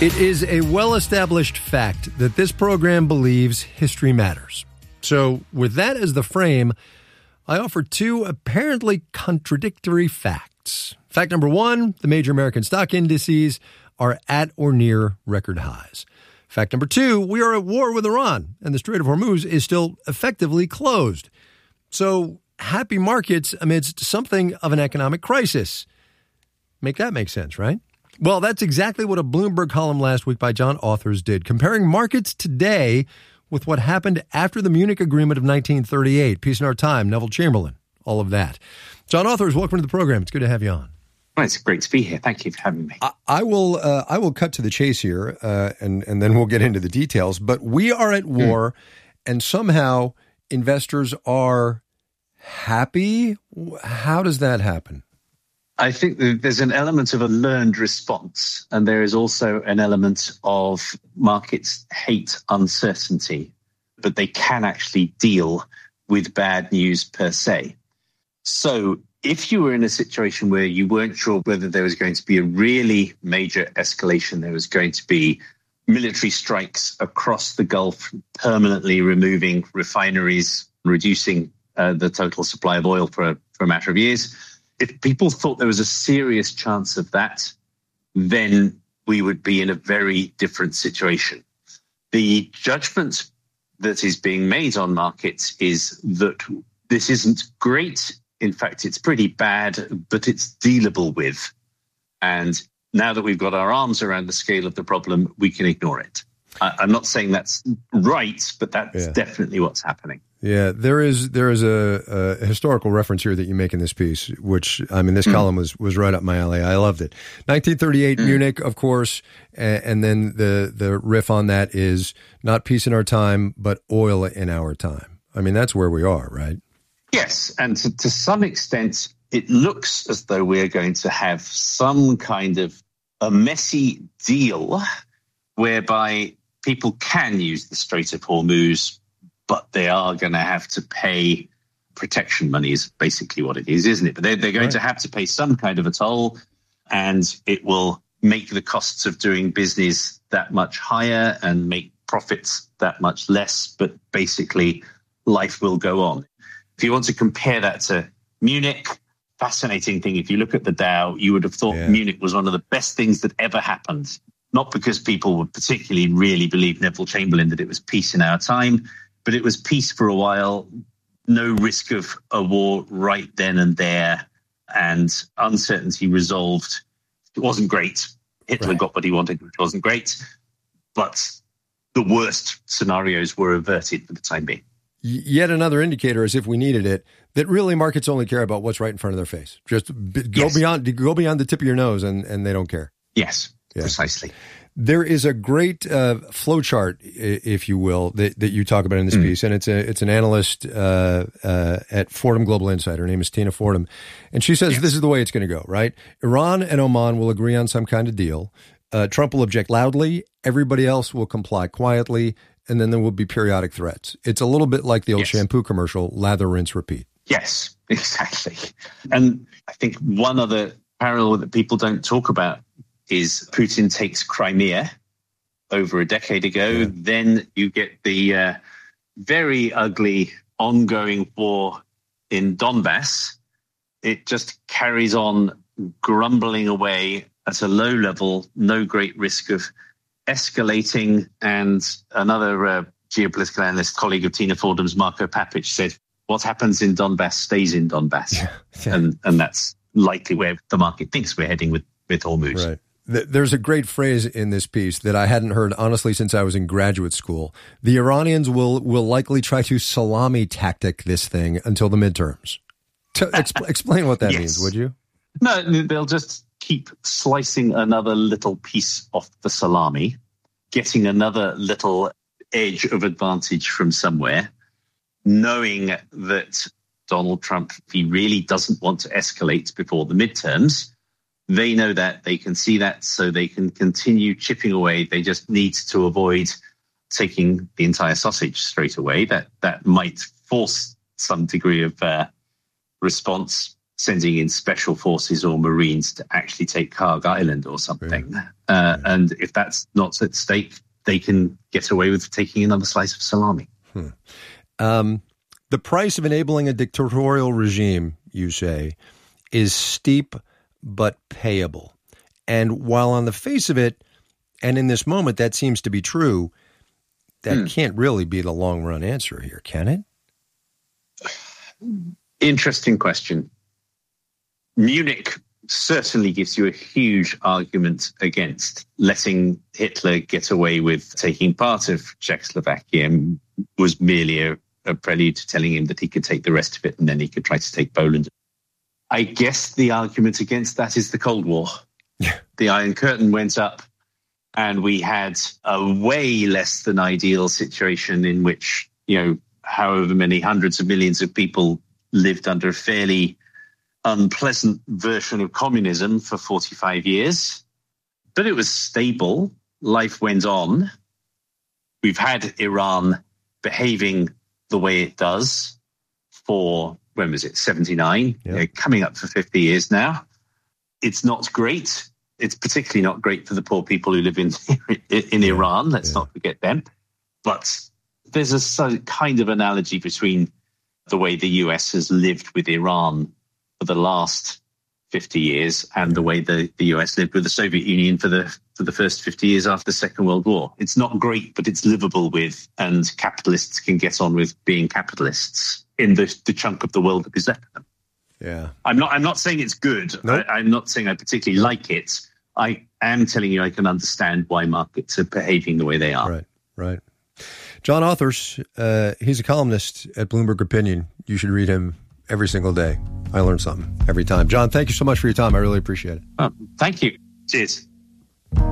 It is a well-established fact that this program believes history matters. So with that as the frame, I offer two apparently contradictory facts. Fact number one, the major American stock indices are at or near record highs. Fact number two, we are at war with Iran, and the Strait of Hormuz is still effectively closed. So happy markets amidst something of an economic crisis. Make that make sense, right? Well, that's exactly what a Bloomberg column last week by John Authers did, comparing markets today with what happened after the Munich Agreement of 1938, peace in our time, Neville Chamberlain, all of that. John Authers, welcome to the program. It's good to have you on. Well, it's great to be here. Thank you for having me. I will cut to the chase here, and then we'll get into the details. But we are at war, and somehow investors are happy. How does that happen? I think there's an element of a learned response, and there is also an element of markets hate uncertainty, but they can actually deal with bad news per se. So if you were in a situation where you weren't sure whether there was going to be a really major escalation, there was going to be military strikes across the Gulf, permanently removing refineries, reducing the total supply of oil for a matter of years. If people thought there was a serious chance of that, then we would be in a very different situation. The judgment that is being made on markets is that this isn't great. In fact, it's pretty bad, but it's dealable with. And now that we've got our arms around the scale of the problem, we can ignore it. I'm not saying that's right, but that's definitely what's happening. Yeah, there is a historical reference here that you make in this piece, which, I mean, this column was right up my alley. I loved it. 1938 Munich, of course, and then the riff on that is not peace in our time, but oil in our time. I mean, that's where we are, right? Yes, and to some extent, it looks as though we're going to have some kind of a messy deal whereby people can use the Strait of Hormuz, but they are going to have to pay protection money is basically what it is, isn't it? But they're going to have to pay some kind of a toll, and it will make the costs of doing business that much higher and make profits that much less. But basically, life will go on. If you want to compare that to Munich, fascinating thing. If you look at the Dow, you would have thought Munich was one of the best things that ever happened. Not because people would particularly really believe Neville Chamberlain that it was peace in our time, but it was peace for a while, no risk of a war right then and there, and uncertainty resolved. It wasn't great. Hitler got what he wanted, which wasn't great, but the worst scenarios were averted for the time being. Yet another indicator, as if we needed it, that really markets only care about what's right in front of their face. Just go beyond the tip of your nose, and they don't care. Yes, precisely. There is a great flow chart, if you will, that you talk about in this piece, and it's an analyst at Fordham Global Insight. Her name is Tina Fordham, and she says this is the way it's going to go, right? Iran and Oman will agree on some kind of deal. Trump will object loudly. Everybody else will comply quietly, and then there will be periodic threats. It's a little bit like the old shampoo commercial, lather, rinse, repeat. Yes, exactly. And I think one other parallel that people don't talk about is Putin takes Crimea over a decade ago. Yeah. Then you get the very ugly ongoing war in Donbass. It just carries on grumbling away at a low level, no great risk of escalating. And another geopolitical analyst, colleague of Tina Fordham's, Marco Papic, said, what happens in Donbass stays in Donbass. Yeah. And that's likely where the market thinks we're heading with Hormuz. Right. There's a great phrase in this piece that I hadn't heard, honestly, since I was in graduate school. The Iranians will likely try to salami tactic this thing until the midterms. Explain what that means, would you? No, they'll just keep slicing another little piece off the salami, getting another little edge of advantage from somewhere, knowing that Donald Trump, if he really doesn't want to escalate before the midterms, they know that, they can see that, so they can continue chipping away. They just need to avoid taking the entire sausage straight away. That might force some degree of response. sending in special forces or Marines to actually take Karg Island or something. And if that's not at stake, they can get away with taking another slice of salami. The price of enabling a dictatorial regime, you say, is steep but payable. And while on the face of it, and in this moment, that seems to be true, that can't really be the long-run answer here, can it? Interesting question. Munich certainly gives you a huge argument against letting Hitler get away with taking part of Czechoslovakia, and was merely a prelude to telling him that he could take the rest of it and then he could try to take Poland. I guess the argument against that is the Cold War. The Iron Curtain went up and we had a way less than ideal situation in which, however many hundreds of millions of people lived under a fairly unpleasant version of communism for 45 years. But it was stable. Life went on. We've had Iran behaving the way it does for, 79? Coming up for 50 years now. It's not great. It's particularly not great for the poor people who live in Iran. Let's not forget them. But there's a kind of analogy between the way the US has lived with Iran for the last 50 years and the way the US lived with the Soviet Union for the first 50 years after the Second World War. It's not great, but it's livable with, and capitalists can get on with being capitalists in the chunk of the world that is left of them. Yeah. I'm not saying it's good. Nope. I'm not saying I particularly like it. I am telling you I can understand why markets are behaving the way they are. Right. John Authers, he's a columnist at Bloomberg Opinion. You should read him every single day. I learn something every time. John, thank you so much for your time. I really appreciate it. Thank you. Cheers.